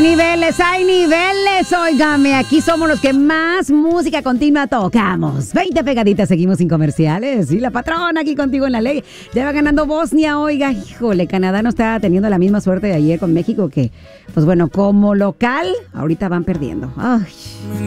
hay niveles, óigame, aquí somos los que más música continua tocamos. 20 pegaditas, seguimos sin comerciales. Y la patrona aquí contigo en la ley. Ya va ganando Bosnia, oiga, híjole, Canadá no está teniendo la misma suerte de ayer con México que, pues bueno, como local, ahorita van perdiendo. Ay.